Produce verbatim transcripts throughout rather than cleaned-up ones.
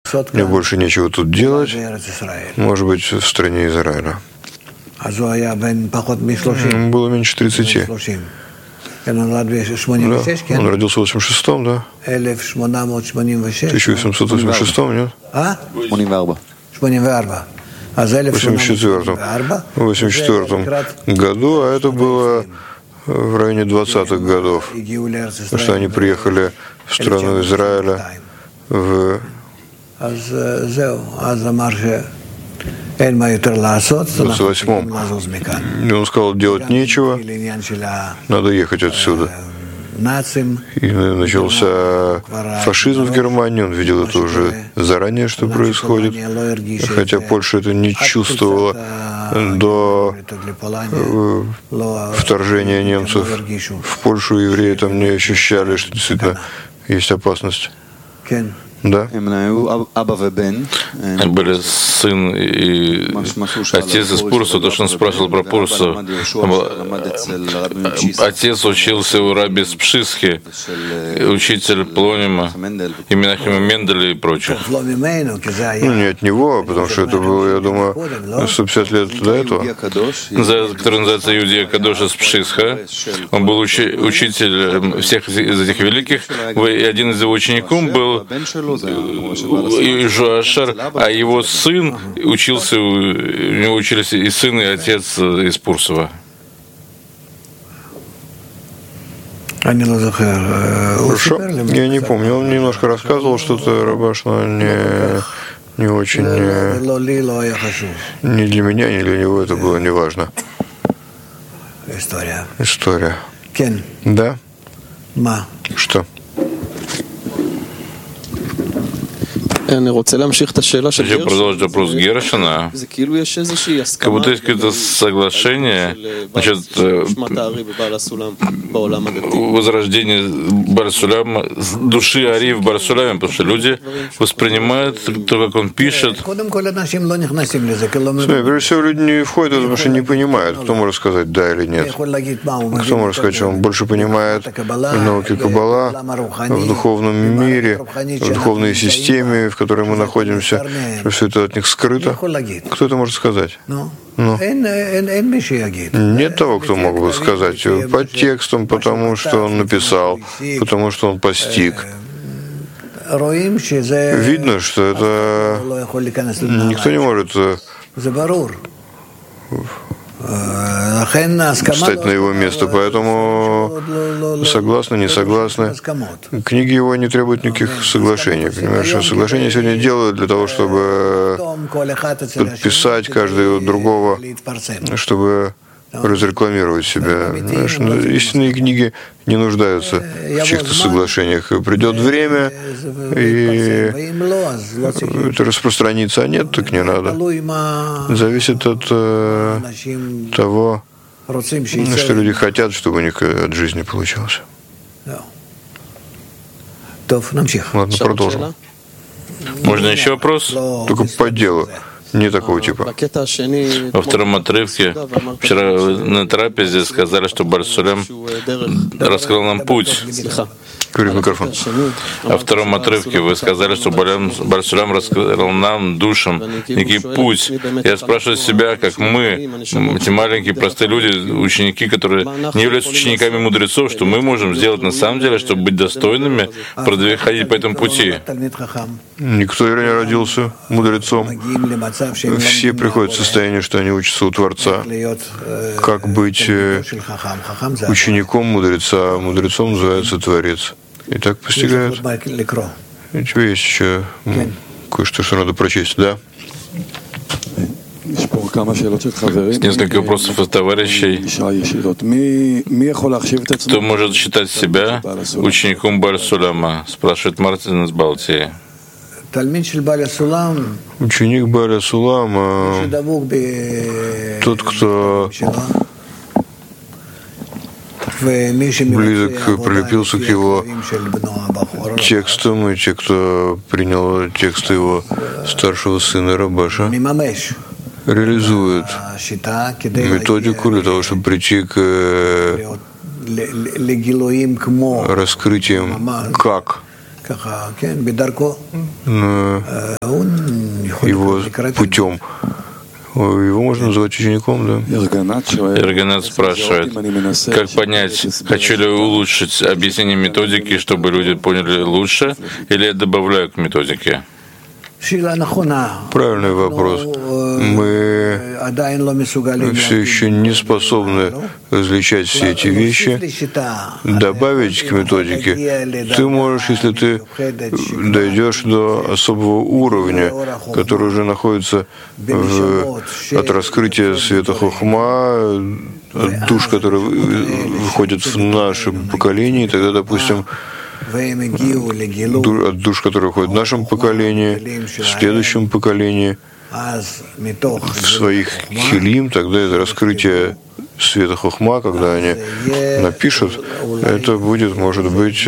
мне больше нечего тут делать, может быть, в стране Израиля. Ему было меньше тридцати. Да. Он родился в восемьдесят шестом, да? тысяча восемьсот восемьдесят шестом, нет? В восемьдесят четвёртом. В восемьдесят четвёртом году, а это было в районе двадцатых годов, потому что они приехали в страну Израиля в двадцать восьмом. И он сказал, делать нечего, надо ехать отсюда. И начался фашизм в Германии, он видел это уже заранее, что происходит, хотя Польша это не чувствовала до вторжения немцев в Польшу, евреи там не ощущали, что действительно есть опасность. Да. Были сын и отец из Пурса. То, что он спрашивал про Пурсу. Отец учился у раби Спшисхи, учитель Плонима, и Менахема Менделя и прочих. Ну, не от него, потому что это было, я думаю, сто пятьдесят лет до этого. Который называется Иудея Кадош из Пшисха. Он был учи- учитель всех из этих великих. И один из его учеников был Жуашар, а его сын учился, у него учились и сын, и отец из Пурсова. Хорошо. Я не помню. Он немножко рассказывал что-то, Рабаш, но не, не очень... Ни для меня, ни для него это было не важно. История. История. Да? Что? Хочу продолжить вопрос Гершина. Как будто есть какое-то соглашение насчет возрождения Бар-Суляма, души Ари в Бар-Суляме, потому что люди воспринимают то, как он пишет. Прежде всего, люди не входят, потому что не понимают, кто может сказать да или нет. Кто может сказать, что он больше понимает в науке Каббала, в духовном мире, в духовной системе, в которой мы находимся, что все это от них скрыто. Кто это может сказать? Ну. Нет того, кто мог бы сказать по текстам, потому что он написал, потому что он постиг. Видно, что это никто не может встать на его место, поэтому согласны, не согласны. Книги его не требуют никаких соглашений. Понимаешь, соглашения сегодня делают для того, чтобы подписать каждого другого, чтобы разрекламировать себя. Знаешь, истинные книги не нуждаются в чьих-то соглашениях. Придет время, и это распространится, а нет, так не надо. Зависит от э, того, что люди хотят, чтобы у них от жизни получилось. Ладно, продолжим. Можно еще вопрос? Только по делу. Не такого типа. Во втором отрывке вчера на трапезе сказали, что Бар-Сулям раскрыл нам путь. Говорит микрофон. Во втором отрывке вы сказали, что Бар-Сулям раскрыл нам, душам, некий путь. Я спрашиваю себя, как мы, эти маленькие простые люди, ученики, которые не являются учениками мудрецов, что мы можем сделать на самом деле, чтобы быть достойными, ходить по этому пути. Никто не родился мудрецом. Все приходят в состояние, что они учатся у Творца. Как быть учеником мудреца? Мудрецом называется Творец. И так постигают. У тебя есть еще кое-что, что надо прочесть, да? Несколько вопросов от товарищей. Кто может считать себя учеником Бар-Суляма? Спрашивает Мартин из Балтии. Ученик Бааля Сулама, тот, кто близок, прилепился к его текстам, и те, кто принял тексты его старшего сына Рабаша, реализует методику для того, чтобы прийти к раскрытиям, как его путем, его можно называть учеником, да? Ирганат спрашивает, как понять, хочу ли улучшить объяснение методики, чтобы люди поняли лучше, или я добавляю к методике? Правильный вопрос. Мы все еще не способны различать все эти вещи. Добавить к методике ты можешь, если ты дойдешь до особого уровня, который уже находится в, от раскрытия света Хохма, от душ, которые выходят в наше поколение, и тогда, допустим, от душ, которые выходят в нашем поколении, в следующем поколении, в своих хилим, тогда это раскрытие света Хохма, когда они напишут, это будет, может быть,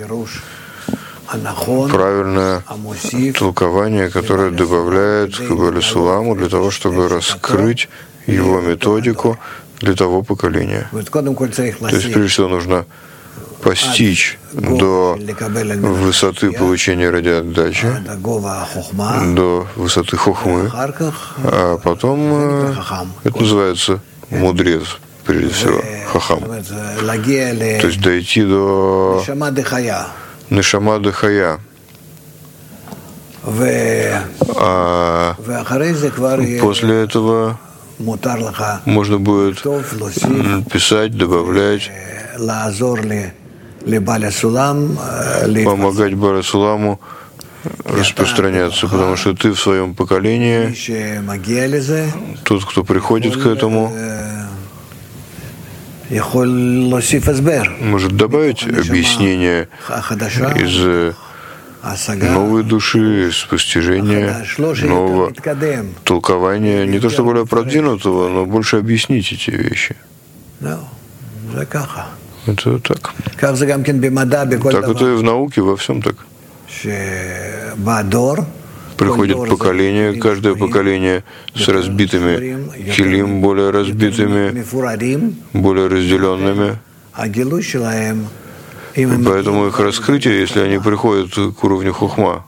правильное толкование, которое добавляет к Бале Суламу для того, чтобы раскрыть его методику для того поколения. То есть, прежде всего, нужно постичь до высоты получения радиоотдачи, до высоты хохмы, а потом это называется мудрец, прежде всего, хахам. То есть дойти до нешама дехая. А после этого можно будет писать, добавлять, помогать Бале Суламу распространяться, потому что ты в своем поколении, тот, кто приходит к этому, может добавить объяснение из новой души, из постижения нового толкования, не то что более продвинутого, но больше объяснить эти вещи. Это так. Так это и в науке, во всем так. Приходит поколение, каждое поколение с разбитыми хилим, более разбитыми, более разделенными. Поэтому их раскрытие, если они приходят к уровню хохма,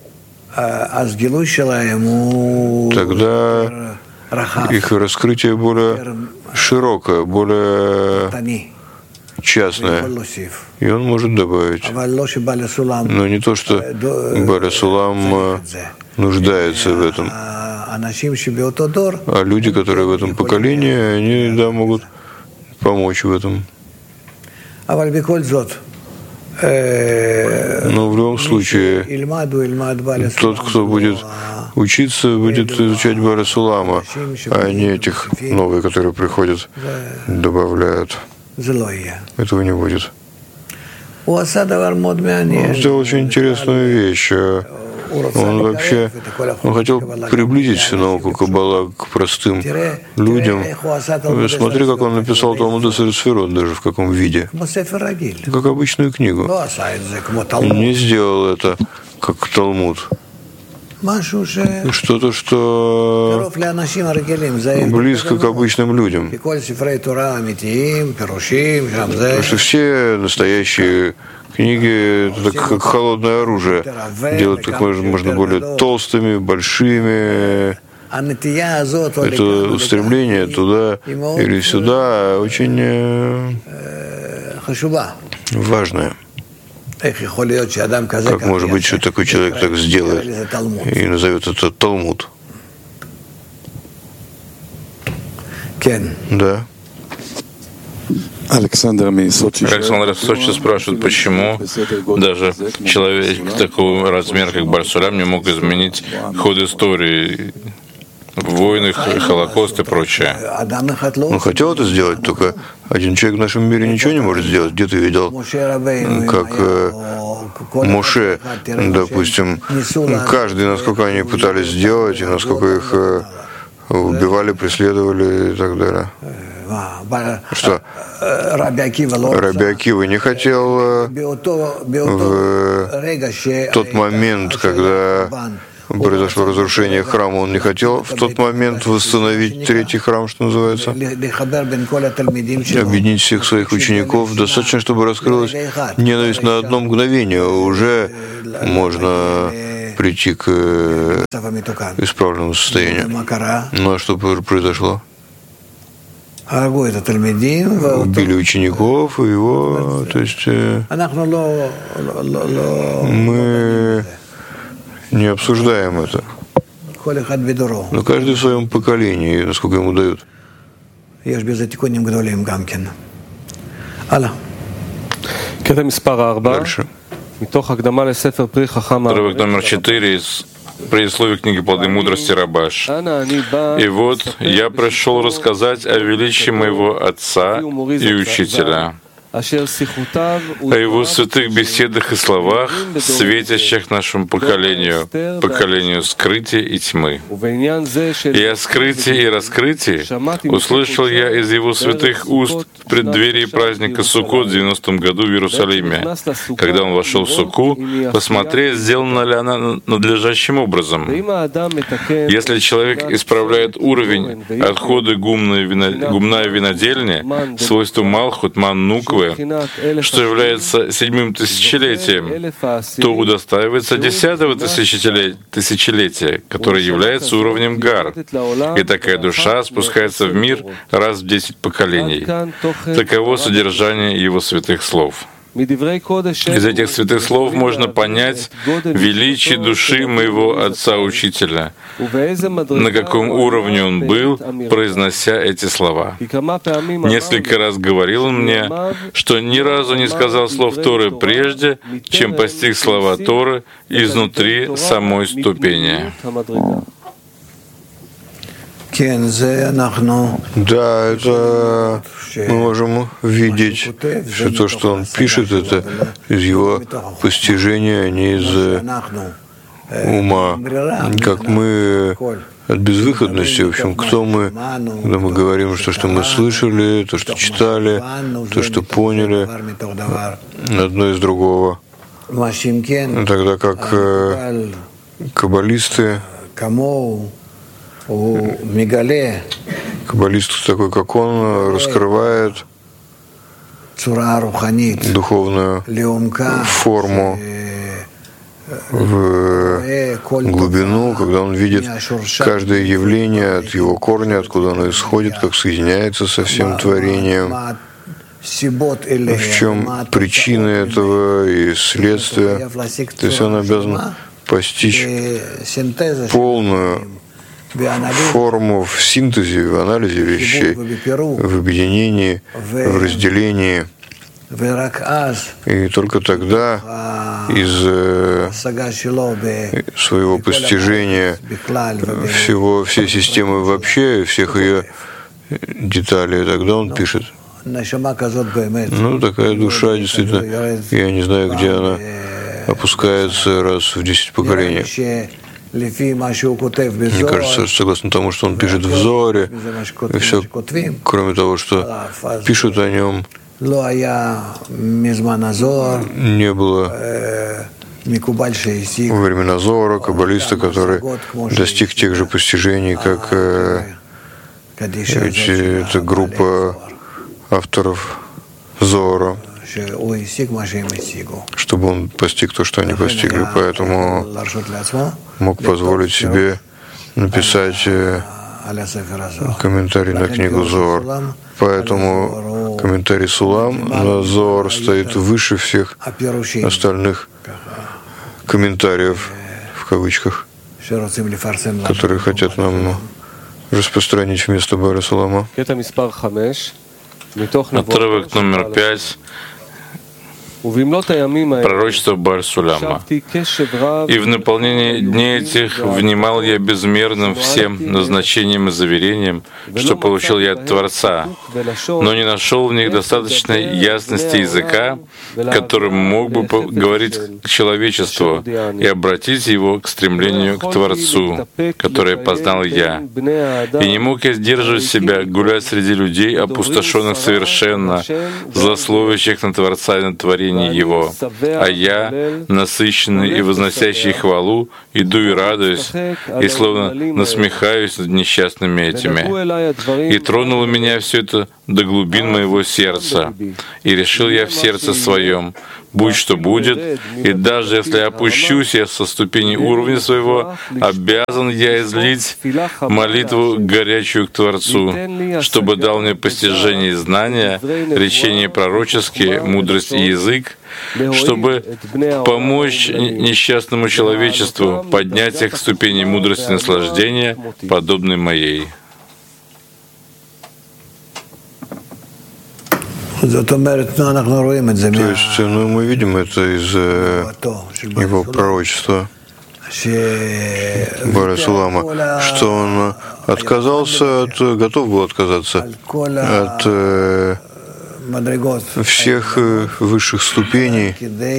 тогда их раскрытие более широкое, более частное, и он может добавить. Но не то, что Бале Сулам нуждается в этом, а люди, которые в этом поколении, они, да, могут помочь в этом. Но в любом случае, тот, кто будет учиться, будет изучать Бале Сулама, а не этих новых, которые приходят, добавляют. Этого не будет. Он сделал очень интересную вещь. Он вообще он хотел приблизить всю науку Каббала к простым людям. Смотри, как он написал Талмуд Эсер Сферот, даже в каком виде. Как обычную книгу. Не сделал это как Талмуд. Что-то, что близко к обычным людям. Потому что все настоящие книги — это как холодное оружие. Делать как можно более толстыми, большими. Это устремление туда или сюда очень важное. Как может быть, что такой человек так сделает и назовет это Талмуд? Да. Александр в Сочи спрашивает, почему даже человек такого размера, как Бале Сулам, не мог изменить ход истории, войны, Холокост и прочее. Он хотел это сделать, только один человек в нашем мире ничего не может сделать. Где ты видел, как э, Моше, допустим, каждый, насколько они пытались сделать, и насколько их э, убивали, преследовали и так далее. Что? Раби Акива не хотел э, в тот момент, когда произошло разрушение храма, он не хотел в тот момент восстановить третий храм, что называется, объединить всех своих учеников. Достаточно, чтобы раскрылась ненависть на одно мгновение. Уже можно прийти к исправленному состоянию. Ну а что произошло? Убили учеников, и его, то есть мы не обсуждаем это. Но каждый в своем поколении, насколько ему дают. Дальше. Отрывок номер четыре из предисловия книги «Плоды мудрости» Рабаш. «И вот я пришел рассказать о величии моего Отца и Учителя, о Его святых беседах и словах, светящих нашему поколению, поколению скрытия и тьмы. И о скрытии и раскрытии услышал я из Его святых уст в преддверии праздника Суккот в девяностом году в Иерусалиме, когда он вошел в Сукку, посмотреть, сделана ли она надлежащим образом. Если человек исправляет уровень отхода гумной вино, гумная винодельня, свойство Малхут, Ман Нуквы, что является седьмым тысячелетием, то удостаивается десятого тысячелетия, которое является уровнем Гар. И такая душа спускается в мир раз в десять поколений. Таково содержание его святых слов. Из этих святых слов можно понять величие души моего Отца-Учителя, на каком уровне он был, произнося эти слова. Несколько раз говорил он мне, что ни разу не сказал слов Торы прежде, чем постиг слова Торы изнутри самой ступени. Да, это мы можем видеть, что то, что он пишет, это из его постижения, а не из ума. Как мы от безвыходности, в общем, кто мы, когда мы говорим, что, что мы слышали, то, что читали, то, что поняли, одно из другого. Тогда как каббалисты, каббалист такой, как он, раскрывает духовную форму в глубину, когда он видит каждое явление от его корня, откуда оно исходит, как соединяется со всем творением, в чем причины этого и следствия. То есть он обязан постичь полную форму в синтезе, в анализе вещей, в объединении, в разделении. И только тогда из своего постижения всего, всей системы вообще, всех ее деталей, тогда он пишет. Ну, такая душа, действительно, я не знаю, где она опускается раз в десять поколений. Мне кажется, согласно тому, что он пишет в Зоре, и все, кроме того, что пишут о нем, не было во времена Зора каббалиста, который достиг тех же постижений, как эти, эта группа авторов Зора, чтобы он постиг то, что они постигли. Поэтому мог позволить себе написать комментарий на книгу Зор. Поэтому комментарий Сулам на Зор стоит выше всех остальных комментариев, в кавычках, которые хотят нам распространить вместо Бара Сулама. Отрывок номер пять. Пророчество Бар-Суляма. «И в наполнении дней этих внимал я безмерным всем назначением и заверением, что получил я от Творца, но не нашел в них достаточной ясности языка, которым мог бы говорить к человечеству и обратить его к стремлению к Творцу, которое познал я. И не мог я сдерживать себя, гулять среди людей, опустошенных совершенно, злословящих на Творца и на творение Его. А я, насыщенный и возносящий хвалу, иду и радуюсь, и словно насмехаюсь над несчастными этими. И тронуло меня все это до глубин моего сердца. И решил я в сердце своем, будь что будет, и даже если опущусь я со ступени уровня своего, обязан я излить молитву горячую к Творцу, чтобы дал мне постижение и знания, речения пророческие, мудрость и язык, чтобы помочь несчастному человечеству поднять их к ступени мудрости и наслаждения, подобной моей. То есть, ну, мы видим это из его пророчества Бар-Сулама, что он отказался от, готов был отказаться от э, всех высших ступеней,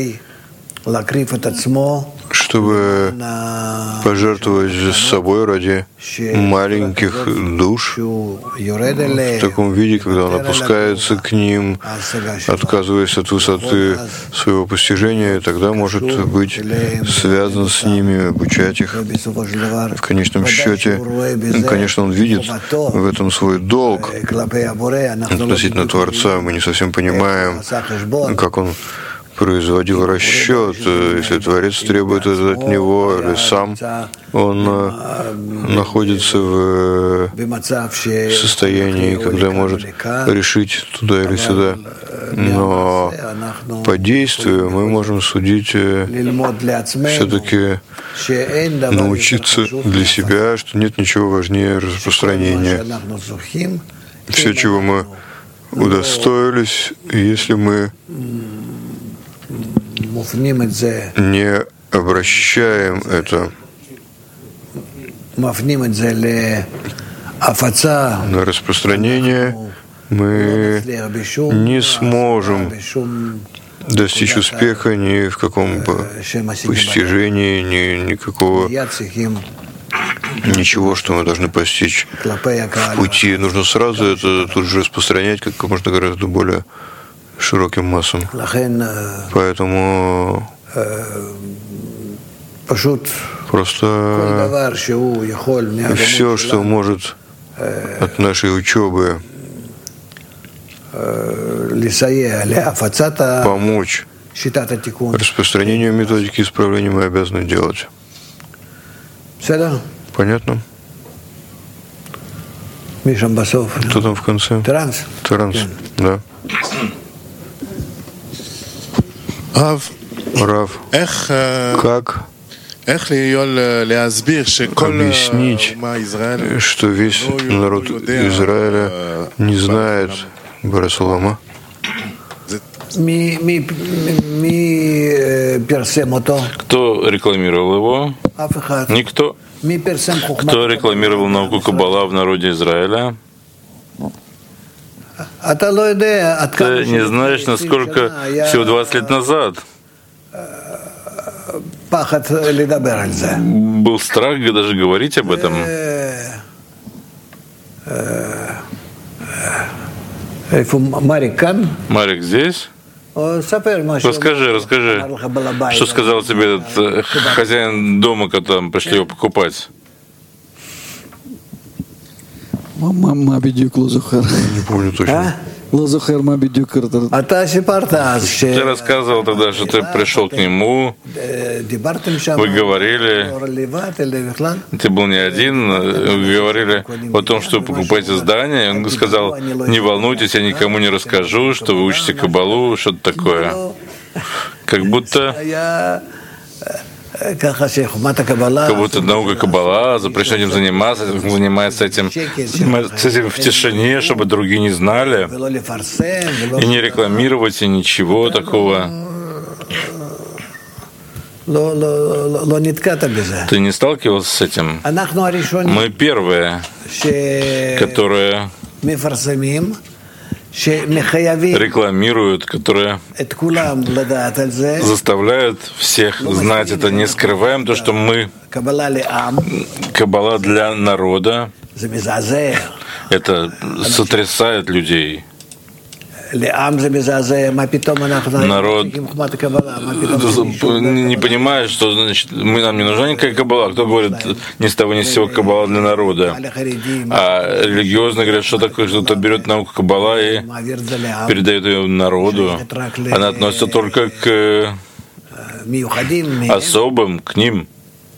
чтобы пожертвовать собой ради маленьких душ в таком виде, когда он опускается к ним, отказываясь от высоты своего постижения, тогда может быть связан с ними, обучать их. В конечном счете, конечно, он видит в этом свой долг относительно Творца. Мы не совсем понимаем, как он производил расчет, если Творец требует это от него, или сам он находится в состоянии, когда может решить туда или сюда. Но по действию мы можем судить, все-таки научиться для себя, что нет ничего важнее распространения. Все, чего мы удостоились, если мы не обращаем это на распространение, мы не сможем достичь успеха ни в каком постижении, ни никакого ничего, что мы должны постичь в пути. Нужно сразу это тут же распространять как можно гораздо более широким массам. Поэтому просто все, что может от нашей учебы помочь распространению методики исправления, мы обязаны делать. Понятно? Кто там в конце? Транс. Транс, да. Рав, как объяснить, что весь народ Израиля не знает Бар-Сулама? Кто рекламировал его? Никто. Кто рекламировал науку Каббала в народе Израиля? Ты не знаешь, насколько всего двадцать лет назад был страх даже говорить об этом. Марик здесь? Расскажи, расскажи, что сказал тебе этот хозяин дома, когда пришли его покупать. Не помню точно. Ты рассказывал тогда, что ты пришел к нему, вы говорили, ты был не один, вы говорили о том, что вы покупаете здание, он сказал, не волнуйтесь, я никому не расскажу, что вы учите Каббалу, что-то такое. Как будто Как будто наука Каббала, запрещено этим заниматься, занимается этим, занимается этим в тишине, чтобы другие не знали, и не рекламировать, и ничего такого. Ты не сталкивался с этим? Мы первые, которые рекламируют, которые заставляют всех знать это, не скрываем то, что мы Каббала для народа. Это сотрясает людей. народ не понимает, что значит, мы, нам не нужна никакая каббала. Кто говорит ни с того ни с сего каббала для народа? А религиозно говорят, что такое, что кто берет науку каббала и передает ее народу. Она относится только к особым, к ним.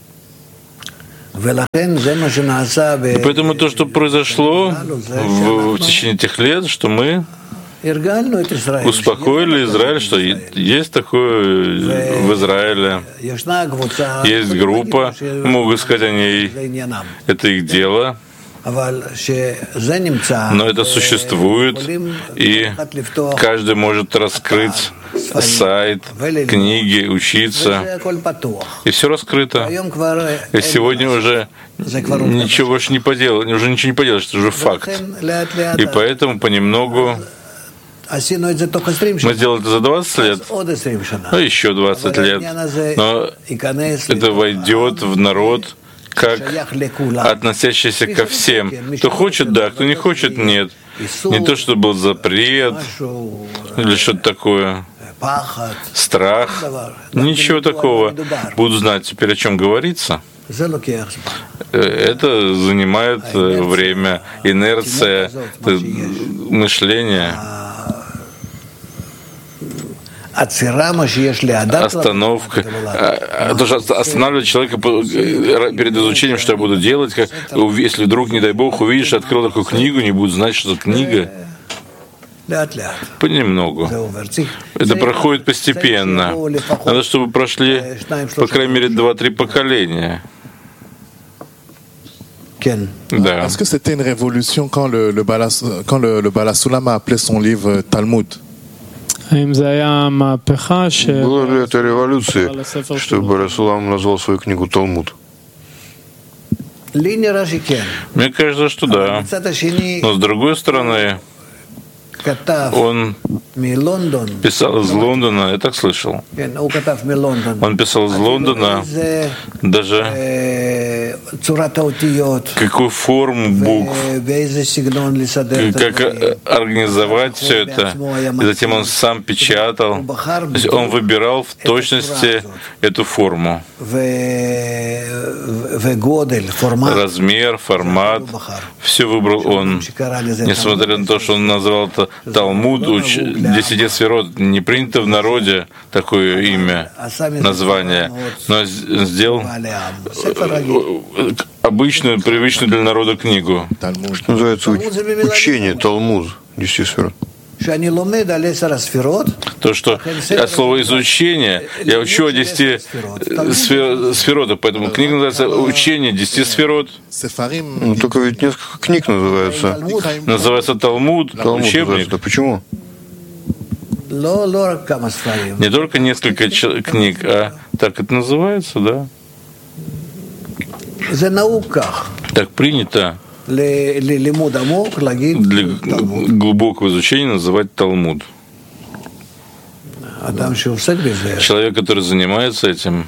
И поэтому то, что произошло в, в течение этих лет, что мы успокоили Израиль, что есть такое в Израиле, есть группа, могут сказать о ней, это их дело, но это существует, и каждый может раскрыть сайт, книги, учиться, и все раскрыто. И сегодня уже ничего больше не поделать, уже ничего не поделаешь, это уже факт. И поэтому понемногу мы сделали это за двадцать лет, ну еще двадцать лет, но это войдет в народ как относящийся ко всем. Кто хочет, да, кто не хочет, нет. Не то, что был запрет или что-то такое, страх, ничего такого. Буду знать теперь, о чем говорится. Это занимает время, инерция, мышление. Остановка. То, что останавливает человека перед изучением, что я буду делать, как, если вдруг, не дай Бог, увидишь, открыл такую книгу, не будет знать, что это книга. Понемногу. Это проходит постепенно. Надо, чтобы прошли, по крайней мере, два-три поколения. Да. Est-ce que c'était une révolution quand le, le, Balas, quand le, le Bala Sulam a appelé son livre Talmud? Была ли это революция, что Бала Сулам назвал свою книгу Талмуд? Мне кажется, что да. Но с другой стороны, он писал из Лондона, я так слышал. Он писал из Лондона даже какую форму букв, как организовать все это. И затем он сам печатал. То есть он выбирал в точности эту форму. Размер, формат. Все выбрал он. Несмотря на то, что он назвал это Талмуд, десяти сферот, не принято в народе такое имя, название, но сделал обычную, привычную для народа книгу. Что называется учение, Талмуд, десяти сферот. То, что от слова изучение, я учу о десяти сферотах, поэтому книга называется «Учение десяти сферот». Ну, только ведь несколько книг называется. Называется Талмуд, Талмуд учебник. Да почему? Не только несколько книг, а так это называется, да? Так принято для глубокого изучения называть Талмуд. Человек, который занимается этим,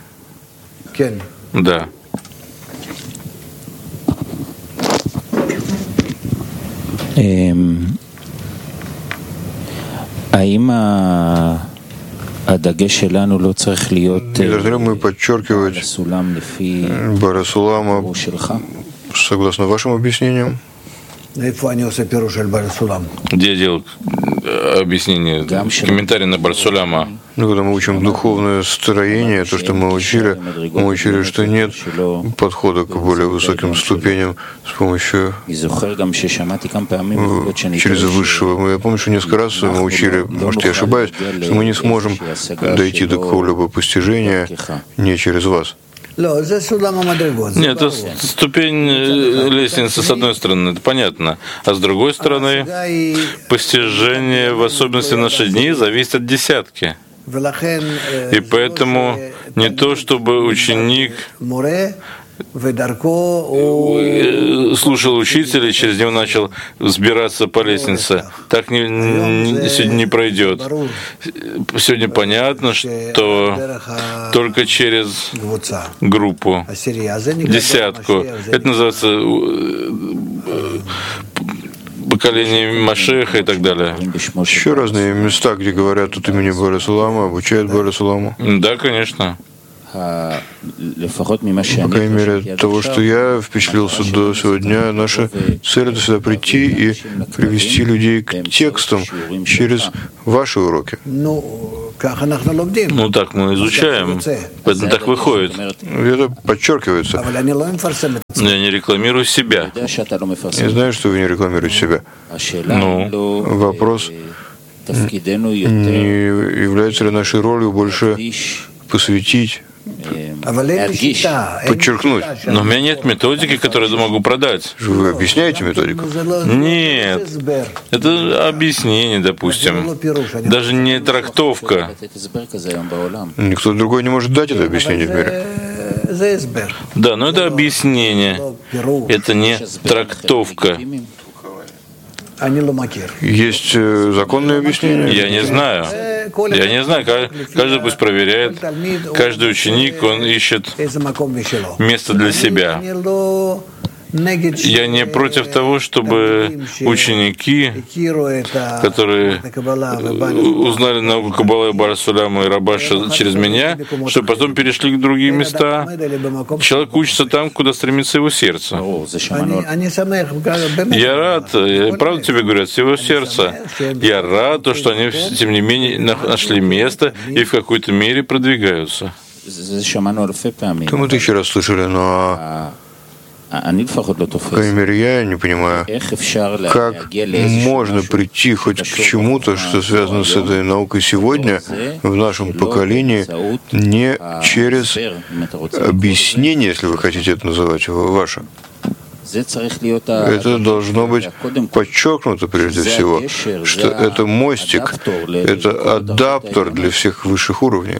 да. Не должны мы подчеркивать Бара Сулама согласно вашим объяснениям? Где я делал объяснение, комментарий на Бар Суляма? Ну, когда мы учим духовное строение, то, что мы учили, мы учили, что нет подхода к более высоким ступеням с помощью через высшего. Я помню, что несколько раз мы учили, может, я ошибаюсь, что мы не сможем дойти до какого-либо постижения не через вас. Нет, это ступень лестницы с одной стороны, это понятно. А с другой стороны, постижение, в особенности в наши дни, зависит от десятки. И поэтому не то, чтобы ученик слушал учителя и через него начал взбираться по лестнице. Так не, не, сегодня не пройдет. Сегодня понятно, что только через группу, десятку. Это называется поколение Машеха и так далее. Еще разные места, где говорят от имени Боля Сулама, обучают Боля Суламу. Да, конечно. По крайней мере, от того, что я впечатлился до сегодня, наша цель — это сюда прийти и привести людей к текстам через ваши уроки. Ну, так мы изучаем, поэтому так выходит. Это подчеркивается. Но я не рекламирую себя. Я знаю, что вы не рекламируете себя. Ну, вопрос, не является ли нашей ролью больше посвятить, подчеркнуть. Но у меня нет методики, которую я могу продать. Вы объясняете методику? Нет. Это объяснение, допустим. Даже не трактовка. Никто другой не может дать это объяснение в мире. Да, но это объяснение. Это не трактовка. Есть законные объяснения? Я не знаю. Я не знаю. Каждый пусть проверяет. Каждый ученик, он ищет место для себя. Я не против того, чтобы ученики, которые узнали науку Каббалы, Бар Суляма и Рабаша через меня, чтобы потом перешли к другим местам. Человек учится там, куда стремится его сердце. Я рад, я правда тебе говорю, от всего сердца. Я рад, то, что они, тем не менее, нашли место и в какой-то мере продвигаются. Это мы тысячу раз слышали, но по крайней мере, я не понимаю, как можно прийти хоть к чему-то, что связано с этой наукой сегодня, в нашем поколении, не через объяснение, если вы хотите это называть, ваше. Это должно быть подчеркнуто прежде всего, что это мостик, это адаптер для всех высших уровней.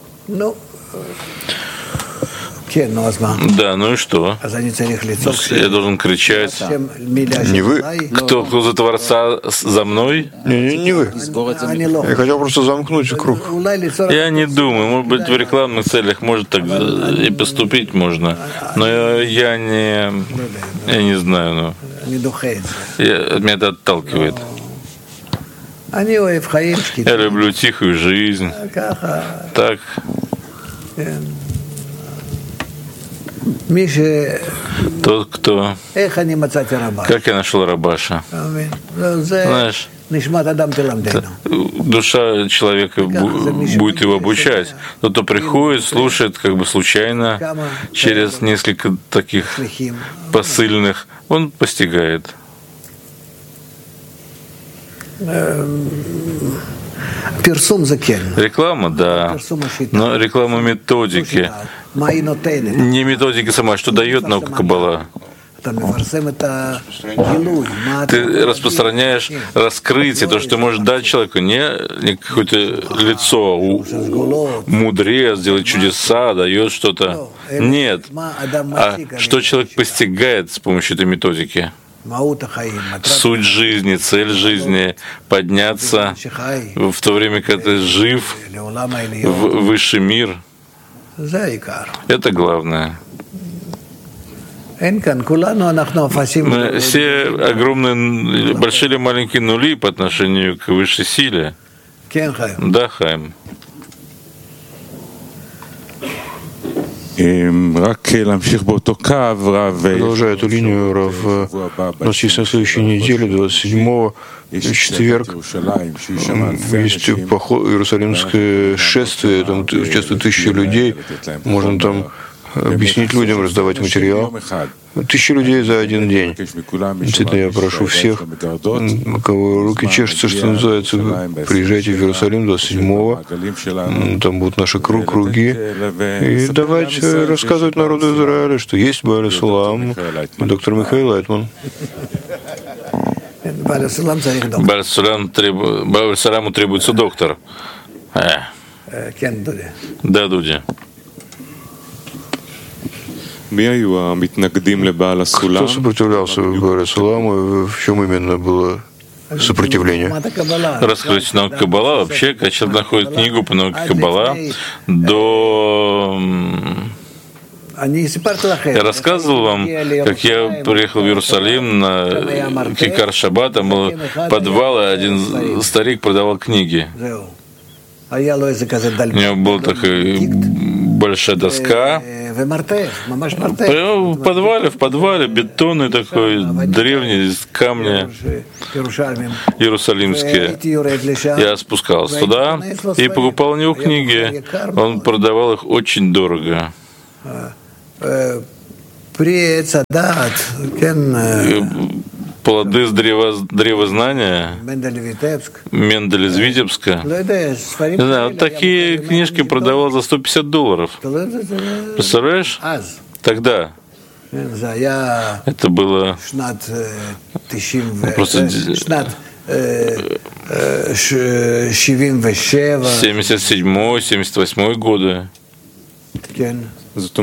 Да, ну и что? Я должен кричать. Не вы? Кто, кто за Творца за мной? Не, не, не вы. Я хотел просто замкнуть круг. Я не думаю. Может быть, в рекламных целях может так и поступить можно. Но я, я не... Я не знаю. Но я, меня это отталкивает. Я люблю тихую жизнь. Так. Тот, кто... Как я нашел Рабаша? Знаешь, душа человека будет его обучать. Тот, кто приходит, слушает как бы случайно, через несколько таких посыльных, он постигает. Реклама, да, но реклама методики, не методика сама, что дает наука Каббала. Ты распространяешь раскрытие, то, что ты можешь дать человеку, не какое-то лицо, мудрец, делает чудеса, дает что-то. Нет, а что человек постигает с помощью этой методики. Суть жизни, цель жизни, подняться в то время, когда ты жив в высший мир. Это главное. Мы все огромные, большие или маленькие нули по отношению к высшей силе. Да, Хайм. Продолжая эту линию, Рав, у нас есть на следующей неделе, двадцать седьмого, четверг, есть поход, Иерусалимское шествие, там участвуют тысячи людей, можно там объяснить людям, раздавать материал. Тысячи людей за один день. Действительно, я прошу всех, у кого руки чешутся, что называется, приезжайте в Иерусалим двадцать седьмого, там будут наши круг, круги, и давать, рассказывать народу Израиля, что есть Боля Сулам, доктор Михаил Лайтман. Боля Суламу требуется доктор. Э. Да, Дудя. Кто сопротивлялся Боля Суламу, в чем именно было сопротивление? Раскрыть науку Каббала. Вообще, когда человек находит книгу по науке Каббала, до Я рассказывал вам, как я приехал в Иерусалим на Кикар Шаббат, там был подвал, и один старик продавал книги. У него была такая большая доска. Прямо в подвале, в подвале, бетонный такой, древний, из камня, иерусалимские. Я спускался туда и покупал у него книги. Он продавал их очень дорого. Плоды с древа, древознания, Мендель из Витебска. Не знаю, вот такие книжки продавал за сто пятьдесят долларов. Представляешь? Тогда. Это было просто семьдесят седьмой, семьдесят восьмой годы. То есть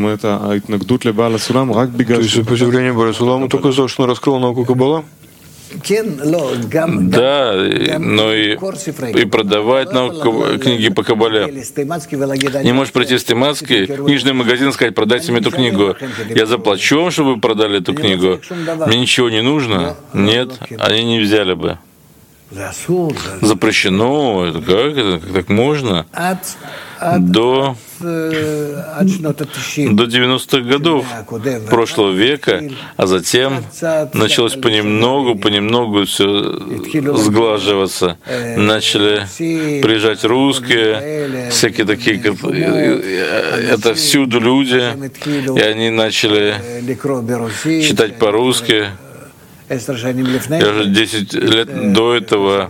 сопротивление Бааль Суламу только за то, что он раскрыл науку Каббала? Да, но и, и продавать науку, книги по Каббале. Не можешь прийти в Стиматский книжный магазин и сказать: продайте мне эту книгу. Я заплачу вам, чтобы вы продали эту книгу. Мне ничего не нужно. Нет, они не взяли бы. Запрещено. Это как? Это как так можно? До, до девяностых годов прошлого века, а затем началось понемногу, понемногу все сглаживаться. Начали приезжать русские, всякие такие, это всюду люди, и они начали читать по-русски. Я уже десять лет до этого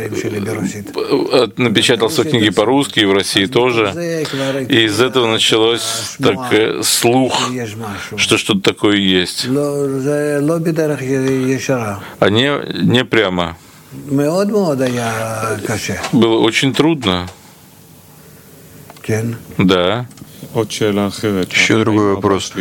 напечатал свои книги по-русски, и в России тоже. И из этого началось так, слух, что что-то такое есть. А не, не прямо. Было очень трудно. Да. Еще другой вопрос.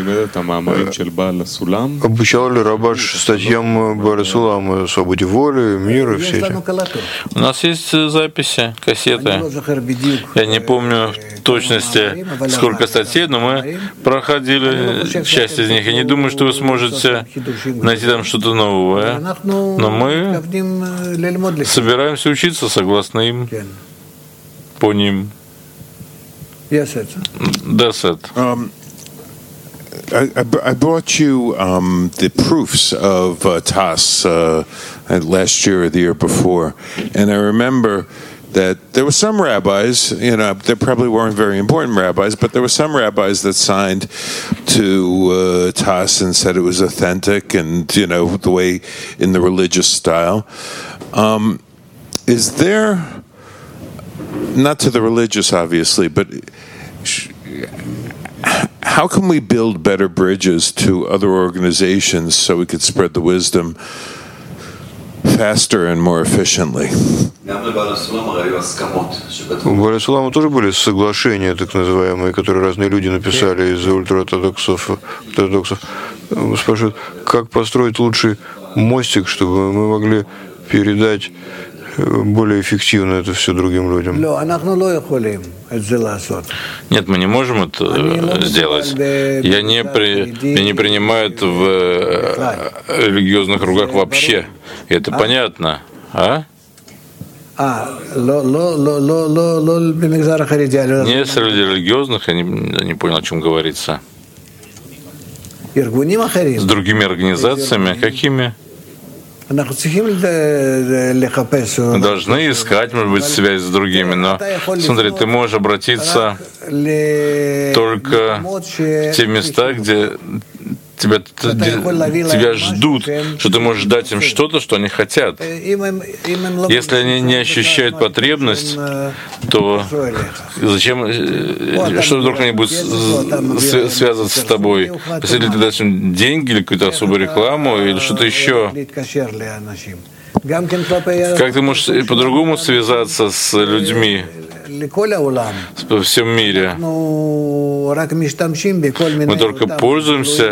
Обучал ли Рабаш статьям Бааля Сулама, свободе воли, мир и все эти? У нас есть записи, кассеты. Я не помню в точности, сколько статей, но мы проходили часть из них. Я не думаю, что вы сможете найти там что-то новое. Но мы собираемся учиться согласно им, по ним. Yes, sir. That's it. Um, I, I brought you um, the proofs of uh, T A S uh, last year or the year before, and I remember that there were some rabbis, you know, they probably weren't very important rabbis, but there were some rabbis that signed to uh, T A S and said it was authentic and, you know, the way in the religious style. Um, is there... Not to the religious, obviously, but how can we build better bridges to other organizations so we could spread the wisdom faster and more efficiently? У Бааля Сулама тоже были соглашения, так называемые, которые разные люди написали из ультраортодоксов. ортодоксов. Спрашивают, как построить лучший мостик, чтобы мы могли передать более эффективно это все другим людям. Нет, мы не можем это сделать. Я не, при, я не принимаю это в религиозных кругах вообще. И это понятно. А? Не среди религиозных, я не, не понял, о чем говорится. С другими организациями, какими? Мы должны искать, может быть, связь с другими, но смотри, ты можешь обратиться только в те места, где тебя, тебя ждут, что ты можешь дать им что-то, что они хотят. Если они не ощущают потребность, то зачем, что вдруг они будут связываться с тобой? Если ты дашь им деньги или какую-то особую рекламу или что-то еще? Как ты можешь по-другому связаться с людьми во всем мире? Мы только пользуемся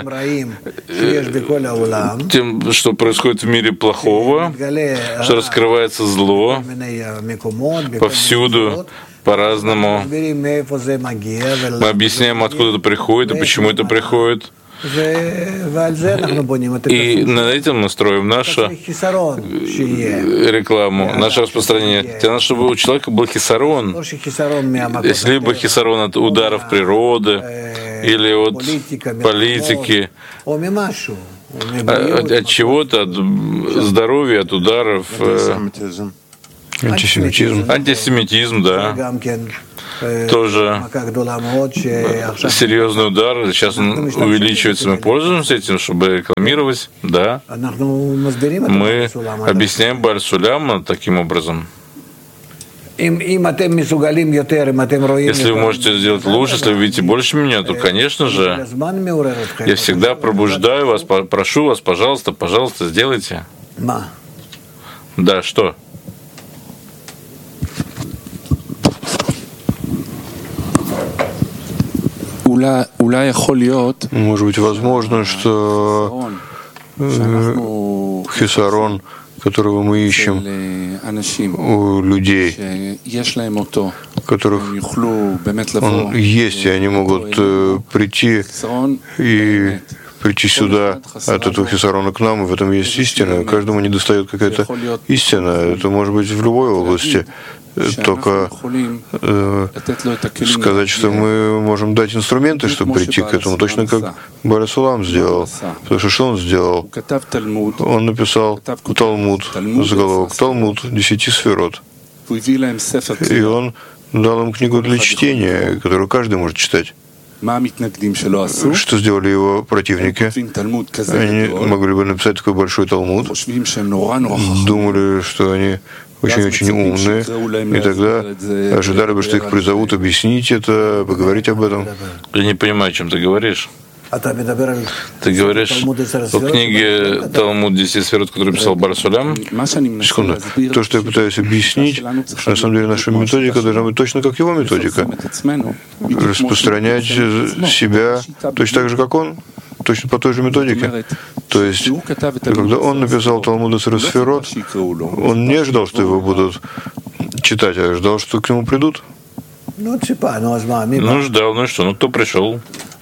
тем, что происходит в мире плохого, что раскрывается зло повсюду, по-разному. Мы объясняем, откуда это приходит и почему это приходит. И над этим мы строим нашу рекламу, наше распространение. Для нас, чтобы у человека был хисарон, если либо хисарон от ударов природы, или от политики, от, от чего-то, от здоровья, от ударов. Антисемитизм. Антисемитизм, да. Тоже серьезный удар. Сейчас он увеличивается. Мы пользуемся этим, чтобы рекламировать. Да. Мы объясняем Бааль Суляма таким образом. Если вы можете сделать лучше, если вы видите больше меня, то, конечно же, я всегда пробуждаю вас, прошу вас, пожалуйста, пожалуйста, сделайте. Да, что? Может быть, возможно, что хисарон, которого мы ищем у людей, у которых он есть, и они могут прийти и прийти сюда от этого хисарона к нам, и в этом есть истина. Каждому недостает какая-то истина. Это может быть в любой области. Только э, сказать, что мы можем дать инструменты, чтобы прийти к этому, точно как Бааль Сулам сделал. Потому что что он сделал? Он написал Талмуд, заголовок Талмуд, десяти сферот. И он дал им книгу для чтения, которую каждый может читать. Что сделали его противники? Они могли бы написать такой большой Талмуд, думали, что они очень-очень умные, и тогда ожидали бы, что их призовут объяснить это, поговорить об этом. Я не понимаю, о чем ты говоришь. Ты говоришь о книге Талмуд десяти сферот, которую писал Бааль Сулам? Секунду. То, что я пытаюсь объяснить, что на самом деле наша методика должна быть точно как его методика. Распространять себя точно так же, как он, точно по той же методике. То есть, когда он написал Талмуд десяти сферот, он не ждал, что его будут читать, а ждал, что к нему придут. Ну, ждал, ну и что? Ну, кто пришел?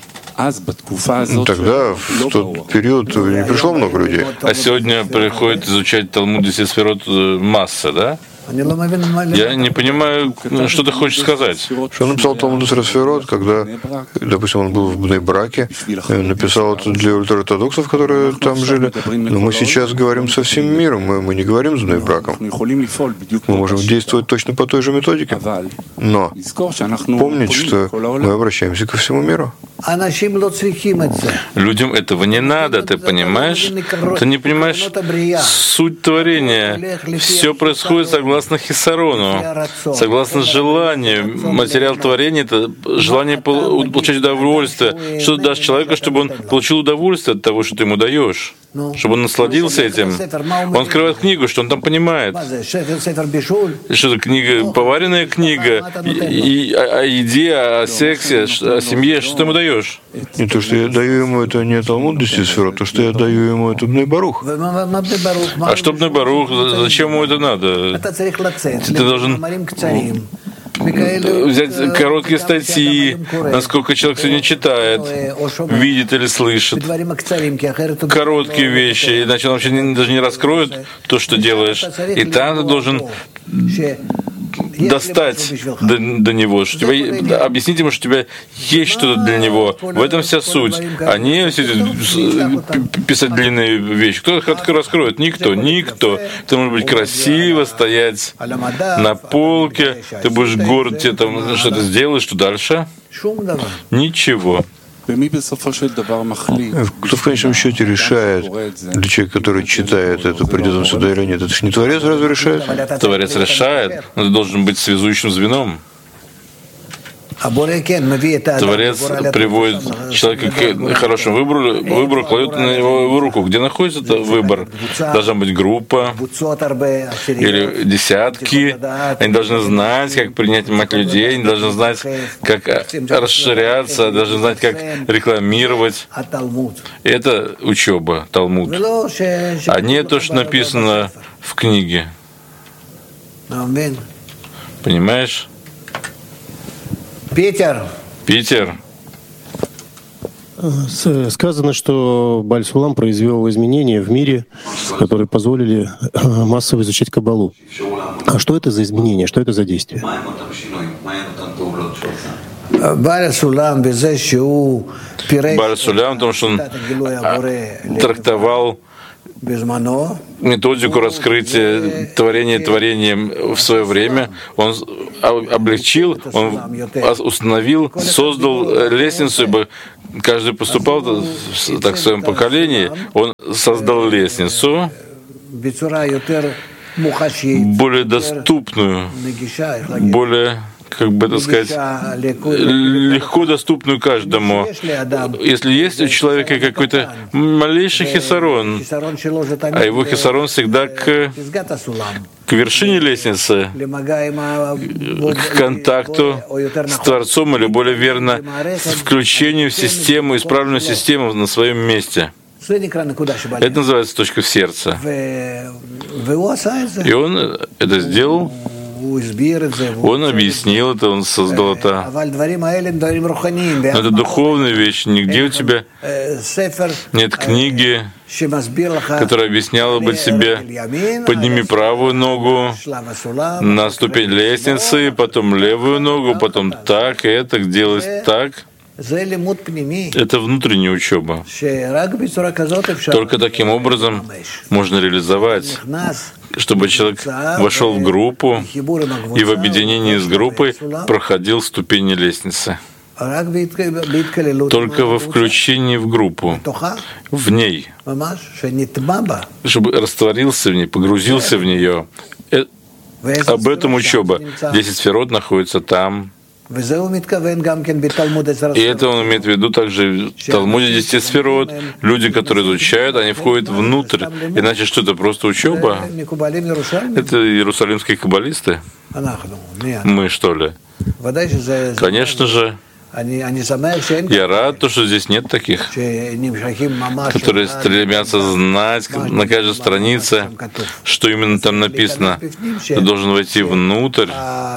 Тогда, в тот период, не пришло много людей. А сегодня приходит изучать Талмуд десяти сферот масса, да? Я не понимаю, что ты хочешь сказать. Что он написал Талмуд десяти сферот, когда, допустим, он был в Бней-Браке, написал это для ультраортодоксов, которые там жили. Но мы сейчас говорим со всем миром, мы, мы не говорим с Бней-Браком. Мы можем действовать точно по той же методике. Но помнить, что мы обращаемся ко всему миру. Людям этого не надо, ты понимаешь? Ты не понимаешь суть творения. Все происходит согласно хисарону, согласно желанию. Материал творения — это желание получать удовольствие. Что ты дашь человеку, чтобы он получил удовольствие от того, что ты ему даешь? Чтобы он насладился этим. Он открывает книгу, что он там понимает. Что это книга, поваренная книга, и, и, о, о еде, о сексе, о семье. Что ты ему даешь? И то, что я даю ему, это не Талмуд десяти сферот, то, что я даю ему, это Бней-Барух. А что Бней-Барух? Зачем ему это надо? Ты должен взять короткие статьи, насколько человек сегодня читает, видит или слышит. Короткие вещи, иначе он вообще не, даже не раскроет то, что делаешь. И там ты должен достать до, до него, что тебя, объяснить ему, что у тебя есть что-то для него. В этом вся суть. А не писать длинные вещи. Кто их раскроет? Никто. Никто. Ты можешь быть красиво, стоять на полке, ты будешь горд, тебе там что-то сделаешь, что дальше? Ничего. Кто в конечном счете решает, для человека, который читает это, придет он сюда или нет? Это же не Творец разве решает? Творец решает, но ты должен быть связующим звеном. Творец приводит человека к хорошему выбору, выбору кладет на его руку. Где находится этот выбор? Должна быть группа или десятки. Они должны знать, как принять мать людей, они должны знать, как расширяться, должны знать, как рекламировать. Это учеба, Талмуд. А не то, что написано в книге. Понимаешь? Питер. Питер. Сказано, что Бааль Сулам произвел изменения в мире, которые позволили массово изучать Каббалу. А что это за изменения, что это за действия? Бааль Сулам, Бааль Сулам, потому что он трактовал методику раскрытия творения творением в свое время, он облегчил, он установил, создал лестницу, ибо каждый поступал так в своем поколении, он создал лестницу, более доступную, более, как бы это сказать, легко доступную каждому. Если есть у человека какой-то малейший хисарон, а его хисарон всегда к, к вершине лестницы, к контакту с Творцом, или более верно, включению в систему, исправленную систему на своем месте. Это называется точка в сердце. И он это сделал. Он объяснил это, он создал это. Но это духовная вещь. Нигде у тебя нет книги, которая объясняла бы тебе: подними правую ногу на ступень лестницы, потом левую ногу, потом так, и это, делай так. Это внутренняя учеба. Только таким образом можно реализовать, чтобы человек вошел в группу и в объединении с группой проходил ступени лестницы. Только во включении в группу, в ней, чтобы растворился в ней, погрузился в нее. Об этом учеба. Десять сферот находится там. И это он имеет в виду также в Талмуде десяти сферот. Люди, которые изучают, они входят внутрь. Иначе что это, просто учеба? Это иерусалимские каббалисты? Мы, что ли? Конечно же. Я рад, что здесь нет таких, которые стремятся знать на каждой странице, что именно там написано. Ты должен войти внутрь,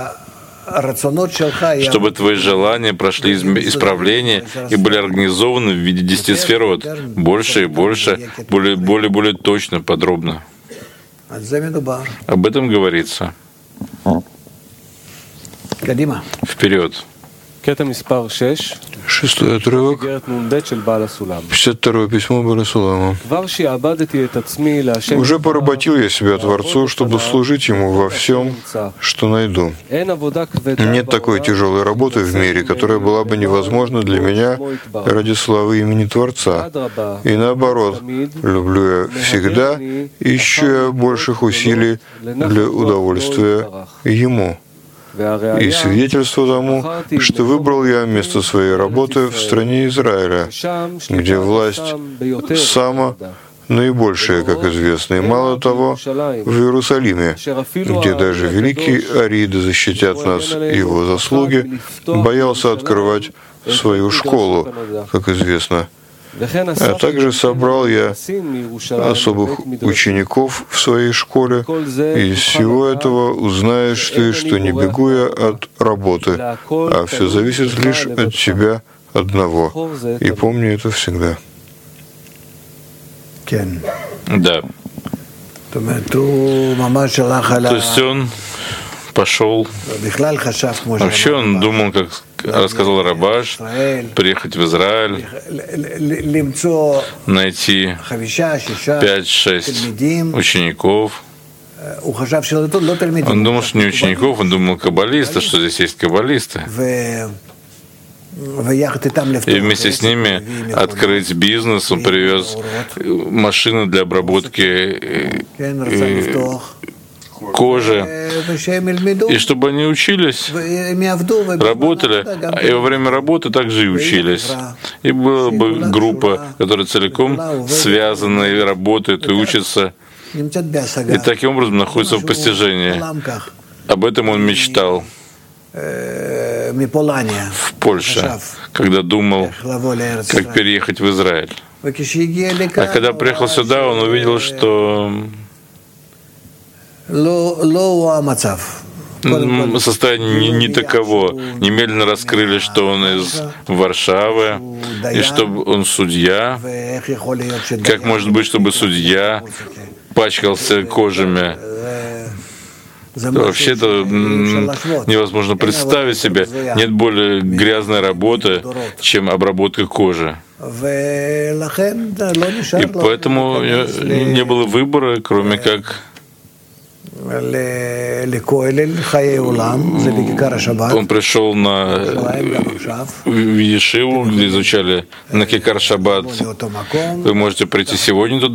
чтобы твои желания прошли исправление и были организованы в виде десяти сферот, больше и больше, более, более, более точно, подробно. Об этом говорится. Вперед. Шестой отрывок, пятьдесят второе письмо Бааля Сулама. «Уже поработил я себя Творцу, чтобы служить Ему во всем, что найду. Нет такой тяжелой работы в мире, которая была бы невозможна для меня ради славы имени Творца. И наоборот, люблю я всегда, ищу я больших усилий для удовольствия Ему. И свидетельство тому, что выбрал я место своей работы в стране Израиля, где власть сама наибольшая, как известно, и мало того, в Иерусалиме, где даже великий Арид, защитят нас его заслуги, боялся открывать свою школу, как известно. А также собрал я особых учеников в своей школе, и из всего этого узнаешь ты, что не бегу я от работы, а все зависит лишь от тебя одного. И помни это всегда». Да. То есть он пошел. Вообще он думал, как рассказал Рабаш, приехать в Израиль, найти пять-шесть учеников. Он думал, что не учеников, он думал каббалисты, что здесь есть каббалисты. И вместе с ними открыть бизнес. Он привез машины для обработки кожи, и чтобы они учились, работали, и во время работы также и учились. И была бы группа, которая целиком связана и работает, и учится, и таким образом находится в постижении. Об этом он мечтал в Польше, когда думал, как переехать в Израиль. А когда приехал сюда, он увидел, что состояние не, не таково. Немедленно раскрыли, что он из Варшавы, и что он судья. Как может быть, чтобы судья пачкался кожами? Вообще это невозможно представить себе. Нет более грязной работы, чем обработка кожи. И поэтому не было выбора, кроме как он пришел на в Ешиву, где изучали на Кикар Шаббат. Вы можете прийти сегодня туда.